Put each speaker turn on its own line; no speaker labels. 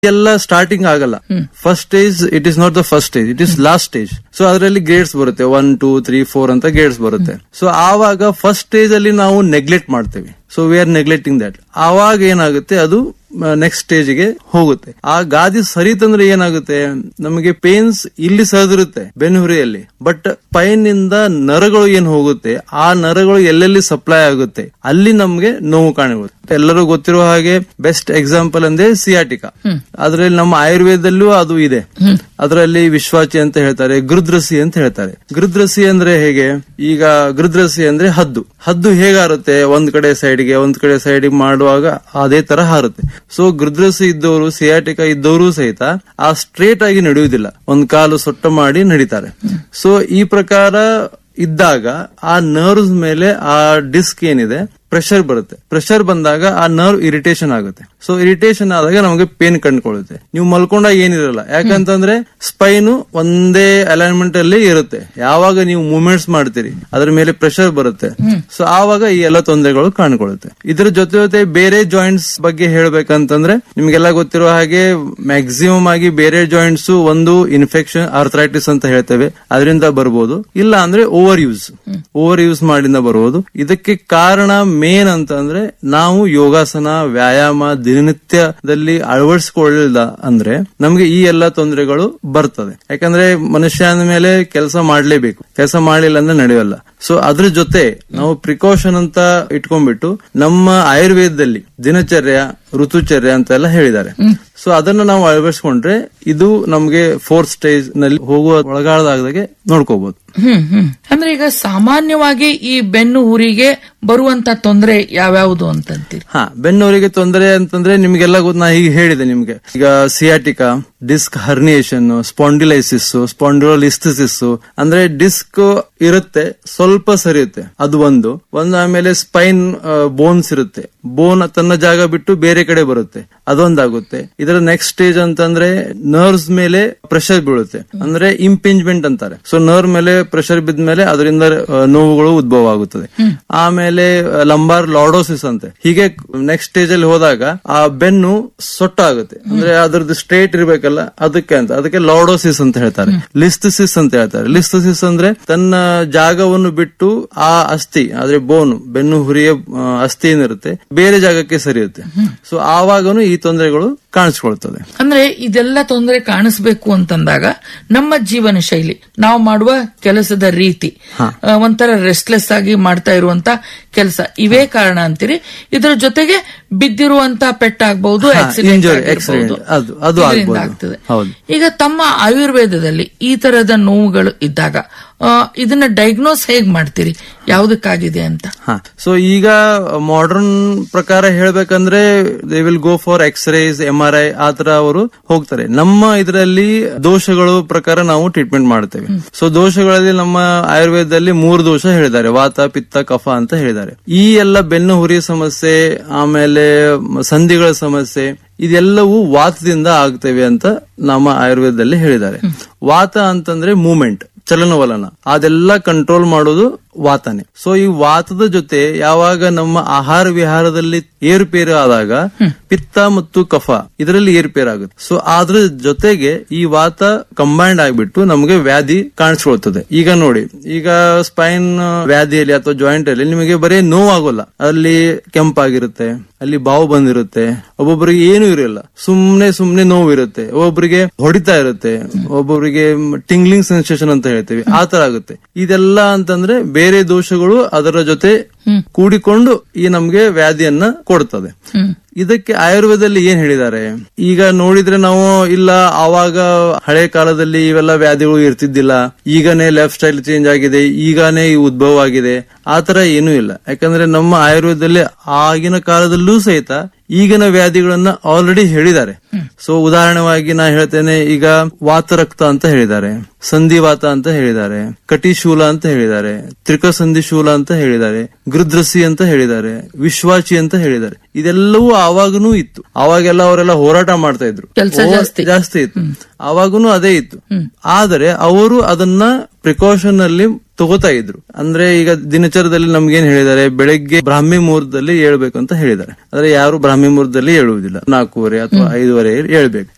ಎಲ್ಲ ಸ್ಟಾರ್ಟಿಂಗ್ ಆಗಲ್ಲ. First stage it is not the first stage, it is last stage. So ಅದರಲ್ಲಿ grades ಬರುತ್ತೆ, 1, 2, 3, 4 ಅಂತ ಗ್ರೇಡ್ಸ್ ಬರುತ್ತೆ. ಸೊ ಆವಾಗ ಫಸ್ಟ್ ಸ್ಟೇಜ್ ಅಲ್ಲಿ ನಾವು ನೆಗ್ಲೆಕ್ಟ್ ಮಾಡ್ತೇವೆ. So we are neglecting that. ಆವಾಗ ಏನಾಗುತ್ತೆ, ಅದು ನೆಕ್ಸ್ಟ್ ಸ್ಟೇಜ್ ಗೆ ಹೋಗುತ್ತೆ. ಆ ಗಾದಿ ಸರಿತಂದ್ರೆ ಏನಾಗುತ್ತೆ, ನಮಗೆ ಪೇನ್ಸ್ ಇಲ್ಲಿ ಸರಿದಿರುತ್ತೆ ಬೆನ್ನುಹುರಿಯಲ್ಲಿ, ಬಟ್ ಪೈನ್ ಇಂದ ನರಗಳು ಏನ್ ಹೋಗುತ್ತೆ, ಆ ನರಗಳು ಎಲ್ಲೆಲ್ಲಿ ಸಪ್ಲೈ ಆಗುತ್ತೆ ಅಲ್ಲಿ ನಮ್ಗೆ ನೋವು ಕಾಣಬಹುದು. ಎಲ್ಲರೂ ಗೊತ್ತಿರುವ ಹಾಗೆ ಬೆಸ್ಟ್ ಎಕ್ಸಾಂಪಲ್ ಅಂದ್ರೆ ಸಿಯಾಟಿಕಾ. ಅದರಲ್ಲಿ ನಮ್ಮ ಆಯುರ್ವೇದದಲ್ಲೂ ಅದು ಇದೆ. ಅದರಲ್ಲಿ ವಿಶ್ವಾಚಿ ಅಂತ ಹೇಳ್ತಾರೆ, ಗೃದ್ರಸಿ ಅಂತ ಹೇಳ್ತಾರೆ. ಗೃದ್ರಸಿ ಅಂದ್ರೆ ಹೇಗೆ, ಈಗ ಗೃದ್ರಸಿ ಅಂದ್ರೆ ಹದ್ದು ಹೇಗಾರುತ್ತೆ, ಒಂದ್ ಕಡೆ ಸೈಡ್ಗೆ ಒಂದ್ ಕಡೆ ಸೈಡ್ಗೆ ಮಾಡುವಾಗ ಅದೇ ತರ ಹಾರುತ್ತೆ. ಸೊ ಗೃದ್ರಸಿ ಇದ್ದವರು, ಸಿಯಾಟಿಕಾ ಇದ್ದವರು ಸಹಿತ ಆ ಸ್ಟ್ರೇಟ್ ಆಗಿ ನಡೆಯುವುದಿಲ್ಲ, ಒಂದ್ ಕಾಲು ಸೊಟ್ಟ ಮಾಡಿ ನಡೀತಾರೆ. ಸೊ ಈ ಪ್ರಕಾರ ಇದ್ದಾಗ ಆ ನರ್ವ್ಸ್ ಮೇಲೆ ಆ ಡಿಸ್ಕ್ ಏನಿದೆ ಪ್ರೆಷರ್ ಬರುತ್ತೆ. ಪ್ರೆಷರ್ ಬಂದಾಗ ಆ ನರ್ವ್ ಇರಿಟೇಷನ್ ಆಗುತ್ತೆ. ಸೊ ಇರಿಟೇಷನ್ ಆದಾಗ ನಮಗೆ ಪೇನ್ ಕಂಡುಕೊಳ್ಳುತ್ತೆ. ನೀವು ಮಲ್ಕೊಂಡಾಗ ಏನಿರಲ್ಲ, ಯಾಕಂತಂದ್ರೆ ಸ್ಪೈನು ಒಂದೇ ಅಲೈನ್ಮೆಂಟ್ ಅಲ್ಲಿ ಇರುತ್ತೆ. ಯಾವಾಗ ನೀವು ಮೂವ್ಮೆಂಟ್ಸ್ ಮಾಡ್ತೀರಿ ಅದ್ರ ಮೇಲೆ ಪ್ರೆಷರ್ ಬರುತ್ತೆ. ಸೊ ಆವಾಗ ಈ ಎಲ್ಲ ತೊಂದರೆಗಳು ಕಾಣಿಕೊಳ್ಳುತ್ತೆ. ಇದ್ರ ಜೊತೆ ಬೇರೆ ಜಾಯಿಂಟ್ಸ್ ಬಗ್ಗೆ ಹೇಳ್ಬೇಕಂತಂದ್ರೆ ನಿಮ್ಗೆಲ್ಲ ಗೊತ್ತಿರುವ ಹಾಗೆ ಮ್ಯಾಕ್ಸಿಮಮ್ ಆಗಿ ಬೇರೆ ಜಾಯಿಂಟ್ಸ್ ಒಂದು ಇನ್ಫೆಕ್ಷನ್, ಆರ್ಥರೈಟಿಸ್ ಅಂತ ಹೇಳ್ತೇವೆ, ಅದರಿಂದ ಬರ್ಬೋದು. ಇಲ್ಲ ಅಂದ್ರೆ ಓವರ್ ಯೂಸ್ ಮಾಡಿಂದ ಬರ್ಬೋದು. ಇದಕ್ಕೆ ಕಾರಣ ಮೇನ್ ಅಂತ ಅಂದ್ರೆ ನಾವು ಯೋಗಾಸನ, ವ್ಯಾಯಾಮ ದಿನನಿತ್ಯದಲ್ಲಿ ಅಳವಡಿಸಿಕೊಳ್ಳಿಲ್ಲ ಅಂದ್ರೆ ನಮ್ಗೆ ಈ ಎಲ್ಲಾ ತೊಂದರೆಗಳು ಬರ್ತದೆ. ಯಾಕಂದ್ರೆ ಮನುಷ್ಯ ಅಂದ ಮೇಲೆ ಕೆಲಸ ಮಾಡ್ಲೇಬೇಕು, ಕೆಲಸ ಮಾಡಲಿಲ್ಲ ಅಂದ್ರೆ ನಡೆಯಲ್ಲ. ಸೊ ಅದ್ರ ಜೊತೆ ನಾವು ಪ್ರಿಕಾಷನ್ ಅಂತ ಇಟ್ಕೊಂಡ್ಬಿಟ್ಟು ನಮ್ಮ ಆಯುರ್ವೇದದಲ್ಲಿ ದಿನಚರ್ಯ, ಋತುಚರ್ಯ ಅಂತ ಎಲ್ಲ ಹೇಳಿದ್ದಾರೆ. ಸೊ ಅದನ್ನ ನಾವು ಅಳವಡಿಸಿಕೊಂಡ್ರೆ ಇದು ನಮ್ಗೆ 4th ಸ್ಟೇಜ್ ನಲ್ಲಿ ಹೋಗುವ ಒಳಗಾಳದಾಗದಾಗೆ ನೋಡ್ಕೋಬಹುದು.
ಅಂದ್ರೆ ಈಗ ಸಾಮಾನ್ಯವಾಗಿ ಈ ಬೆನ್ನು ಹುರಿಗೆ ಬರುವಂತ ತೊಂದರೆ ಯಾವ್ಯಾವುದು ಅಂತಂತೀರಿ?
ಬೆನ್ನು ಹುರಿಗೆ ತೊಂದರೆ ಅಂತಂದ್ರೆ ನಿಮ್ಗೆಲ್ಲ ನಾ ಹೀಗೆ ಹೇಳಿದೆ ನಿಮ್ಗೆ. ಈಗ ಸಿಯಾಟಿಕಾ, ಡಿಸ್ಕ್ ಹರ್ನಿಯೇಷನ್, ಸ್ಪಾಂಡಿಲೈಸಿಸ್, ಸ್ಪಾಂಡಿಲೋಲಿಸ್ಥಿಸಿಸ್ ಅಂದ್ರೆ ಡಿಸ್ಕ್ ಇರುತ್ತೆ, ಸ್ವಲ್ಪ ಸರಿಯುತ್ತೆ, ಅದು ಒಂದು. ಆಮೇಲೆ ಸ್ಪೈನ್ ಬೋನ್ಸ್ ಇರುತ್ತೆ, ಬೋನ್ ತನ್ನ ಜಾಗ ಬಿಟ್ಟು ಬೇರೆ ಕಡೆ ಬರುತ್ತೆ, ಅದೊಂದಾಗುತ್ತೆ. ಇದರ ನೆಕ್ಸ್ಟ್ ಸ್ಟೇಜ್ ಅಂತಂದ್ರೆ ನರ್ವ್ಸ್ ಮೇಲೆ ಪ್ರೆಷರ್ ಬೀಳುತ್ತೆ, ಅಂದ್ರೆ ಇಂಪಿಂಜ್ಮೆಂಟ್ ಅಂತಾರೆ. ಸೊ ನರ್ವ್ ಮೇಲೆ ಪ್ರೆಷರ್ ಬಿದ್ದ ಮೇಲೆ ಅದರಿಂದ ನೋವುಗಳು ಉದ್ಭವ ಆಗುತ್ತದೆ. ಆಮೇಲೆ ಲಂಬಾರ್ ಲಾರ್ಡೋಸಿಸ್ ಅಂತೆ. ಹೀಗೆ ನೆಕ್ಸ್ಟ್ ಸ್ಟೇಜ್ ಅಲ್ಲಿ ಹೋದಾಗ ಆ ಬೆನ್ನು ಸೊಟ್ಟ ಆಗುತ್ತೆ, ಅಂದ್ರೆ ಅದ್ರದ್ದು ಸ್ಟ್ರೇಟ್ ಇರ್ಬೇಕಲ್ಲ, ಅದಕ್ಕೆ ಲಾರ್ಡೋಸಿಸ್ ಅಂತ ಹೇಳ್ತಾರೆ. ಲಿಸ್ಥಿಸಿಸ್ ಅಂತ ಹೇಳ್ತಾರೆ. ಲಿಸ್ಥಿಸಿಸ್ ಅಂದ್ರೆ ತನ್ನ ಜಾಗವನ್ನು ಬಿಟ್ಟು ಆ ಅಸ್ಥಿ, ಆದ್ರೆ ಬೋನ್, ಬೆನ್ನು ಹುರಿಯ ಅಸ್ಥಿ ಏನಿರುತ್ತೆ ಬೇರೆ ಜಾಗಕ್ಕೆ ಸರಿಯುತ್ತೆ. ಸೊ ಆವಾಗನು ಈ ತೊಂದರೆಗಳು ಕಾಣಿಸ್ಕೊಳ್ತದೆ.
ಅಂದ್ರೆ ಇದೆಲ್ಲ ತೊಂದರೆ ಕಾಣಿಸ್ಬೇಕು ಅಂತಂದಾಗ ನಮ್ಮ ಜೀವನ ಶೈಲಿ, ನಾವು ಮಾಡುವ ಕೆಲಸದ ರೀತಿ, ಒಂಥರ ರೆಸ್ಟ್ಲೆಸ್ ಆಗಿ ಮಾಡ್ತಾ ಇರುವಂತ ಕೆಲಸ, ಇವೇ ಕಾರಣ ಅಂತೀರಿ? ಇದರ ಜೊತೆಗೆ ಬಿದ್ದಿರುವಂತ ಪೆಟ್ಟಾಗಬಹುದು, ಆಕ್ಸಿಡೆಂಟ್ ಆಗ್ತದೆ. ಈಗ ತಮ್ಮ ಆಯುರ್ವೇದದಲ್ಲಿ ಈ ತರದ ನೋವುಗಳು ಇದ್ದಾಗ ಇದನ್ನ ಡಯಾಗ್ನೋಸ್ ಹೇಗ್ ಮಾಡ್ತೀರಿ, ಯಾವುದಕ್ಕಾಗಿದೆ ಅಂತ?
ಸೊ ಈಗ ಮಾಡರ್ನ್ ಪ್ರಕಾರ ಹೇಳ್ಬೇಕಂದ್ರೆ they will go for X-rays, MRI ಆ ತರ ಅವರು ಹೋಗ್ತಾರೆ. ನಮ್ಮ ಇದರಲ್ಲಿ ದೋಷಗಳು ಪ್ರಕಾರ ನಾವು ಟ್ರೀಟ್ಮೆಂಟ್ ಮಾಡ್ತೇವೆ. ಸೊ ದೋಷಗಳಲ್ಲಿ ನಮ್ಮ ಆಯುರ್ವೇದದಲ್ಲಿ 3 ದೋಷ ಹೇಳಿದ್ದಾರೆ, ವಾತ, ಪಿತ್ತ, ಕಫ ಅಂತ ಹೇಳಿದ್ದಾರೆ. ಈ ಎಲ್ಲ ಬೆನ್ನು ಹುರಿಯ ಸಮಸ್ಯೆ, ಆಮೇಲೆ ಸಂಧಿಗಳ ಸಮಸ್ಯೆ, ಇದೆಲ್ಲವೂ ವಾತದಿಂದ ಆಗ್ತೇವೆ ಅಂತ ನಮ್ಮ ಆಯುರ್ವೇದದಲ್ಲಿ ಹೇಳಿದ್ದಾರೆ. ವಾತ ಅಂತಂದ್ರೆ ಮೂವ್ಮೆಂಟ್, ಚಲನವಲನ, ಅದೆಲ್ಲ ಕಂಟ್ರೋಲ್ ಮಾಡೋದು ವಾತನೆ. ಸೊ ಈ ವಾತದ ಜೊತೆ ಯಾವಾಗ ನಮ್ಮ ಆಹಾರ ವಿಹಾರದಲ್ಲಿ ಏರುಪೇರು ಆದಾಗ ಪಿತ್ತ ಮತ್ತು ಕಫ ಇದರಲ್ಲಿ ಏರುಪೇರು ಆಗುತ್ತೆ. ಸೊ ಅದ್ರ ಜೊತೆಗೆ ಈ ವಾತ ಕಂಬೈಂಡ್ ಆಗ್ಬಿಟ್ಟು ನಮಗೆ ವ್ಯಾಧಿ ಕಾಣಿಸ್ಕೊಳ್ತದೆ. ಈಗ ನೋಡಿ, ಈಗ ಸ್ಪೈನ್ ವ್ಯಾಧಿಯಲ್ಲಿ ಅಥವಾ ಜಾಯಿಂಟ್ ಅಲ್ಲಿ ನಿಮಗೆ ಬರೀ ನೋವಾಗೋಲ್ಲ, ಅಲ್ಲಿ ಕೆಂಪಾಗಿರುತ್ತೆ, ಅಲ್ಲಿ ಬಾವು ಬಂದಿರುತ್ತೆ, ಒಬ್ಬೊಬ್ಬರಿಗೆ ಏನು ಇರಲ್ಲ, ಸುಮ್ನೆ ನೋವು ಇರುತ್ತೆ, ಒಬ್ಬೊಬ್ಬರಿಗೆ ಹೊಡಿತಾ ಇರುತ್ತೆ, ಒಬ್ಬೊಬ್ಬರಿಗೆ ಟಿಂಗ್ಲಿಂಗ್ ಸೆನ್ಸೇಷನ್ ಅಂತ ಹೇಳ್ತೀವಿ, ಆ ತರ ಆಗುತ್ತೆ. ಇದೆಲ್ಲ ಅಂತಂದ್ರೆ ಬೇರೆ ದೋಷಗಳು ಅದರ ಜೊತೆ ಕೂಡಿಕೊಂಡು ಈ ನಮ್ಗೆ ವ್ಯಾಧಿಯನ್ನ ಕೊಡ್ತದೆ. ಇದಕ್ಕೆ ಆಯುರ್ವೇದದಲ್ಲಿ ಏನ್ ಹೇಳಿದ್ದಾರೆ, ಈಗ ನೋಡಿದ್ರೆ ನಾವು ಇಲ್ಲ ಆವಾಗ ಹಳೆ ಕಾಲದಲ್ಲಿ ಇವೆಲ್ಲ ವ್ಯಾಧಿಗಳು ಇರ್ತಿದ್ದಿಲ್ಲ, ಈಗನೇ ಲೈಫ್ ಸ್ಟೈಲ್ ಚೇಂಜ್ ಆಗಿದೆ, ಈಗನೇ ಈ ಉದ್ಭವ ಆಗಿದೆ, ಆತರ ಏನೂ ಇಲ್ಲ. ಯಾಕಂದ್ರೆ ನಮ್ಮ ಆಯುರ್ವೇದದಲ್ಲಿ ಆಗಿನ ಕಾಲದಲ್ಲೂ ಸಹಿತ ಈಗಿನ ವ್ಯಾಧಿಗಳನ್ನ ಆಲ್ರೆಡಿ ಹೇಳಿದ್ದಾರೆ. ಸೊ ಉದಾಹರಣೆವಾಗಿ ನಾ ಹೇಳ್ತೇನೆ, ಈಗ ವಾತರಕ್ತ ಅಂತ ಹೇಳಿದ್ದಾರೆ, ಸಂಧಿವಾತ ಅಂತ ಹೇಳಿದ್ದಾರೆ, ಕಟಿಶೂಲ ಅಂತ ಹೇಳಿದ್ದಾರೆ, ತ್ರಿಕಸಂಧಿ ಶೂಲ ಅಂತ ಹೇಳಿದ್ದಾರೆ, ಗೃದ್ರಸಿ ಅಂತ ಹೇಳಿದ್ದಾರೆ, ವಿಶ್ವಾಚಿ ಅಂತ ಹೇಳಿದ್ದಾರೆ. ಇದೆಲ್ಲವೂ ಆವಾಗನೂ ಇತ್ತು. ಅವಾಗೆಲ್ಲ ಅವರೆಲ್ಲ ಹೋರಾಟ ಮಾಡ್ತಾ ಇದ್ರು, ಜಾಸ್ತಿ ಇತ್ತು, ಅವಾಗನು ಅದೇ ಇತ್ತು. ಆದರೆ ಅವರು ಅದನ್ನ ಪ್ರಿಕಾಷನ್ ಅಲ್ಲಿ ತಗೋತಾ ಇದ್ರು. ಅಂದ್ರೆ ಈಗ ದಿನಚರದಲ್ಲಿ ನಮ್ಗೇನ್ ಹೇಳಿದ್ದಾರೆ, ಬೆಳಗ್ಗೆ ಬ್ರಾಹ್ಮಿ ಮುಹೂರ್ತದಲ್ಲಿ ಹೇಳ್ಬೇಕು ಅಂತ ಹೇಳಿದ್ದಾರೆ. ಆದ್ರೆ ಯಾರು ಬ್ರಾಹ್ಮಿ ಮುಹೂರ್ತದಲ್ಲಿ ಹೇಳುವುದಿಲ್ಲ, 4:15 ಅಥವಾ 5:15 ಹೇಳ್ಬೇಕು.